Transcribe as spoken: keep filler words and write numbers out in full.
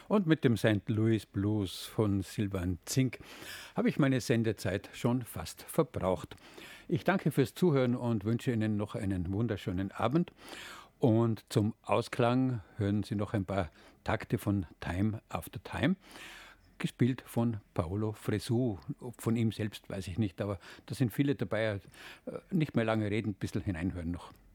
Und mit dem Saint Louis Blues von Sylvan Zink habe ich meine Sendezeit schon fast verbraucht. Ich danke fürs Zuhören und wünsche Ihnen noch einen wunderschönen Abend. Und zum Ausklang hören Sie noch ein paar Takte von Time After Time, gespielt von Paolo Fresu. Von ihm selbst weiß ich nicht, aber da sind viele dabei. Nicht mehr lange reden, ein bisschen hineinhören noch.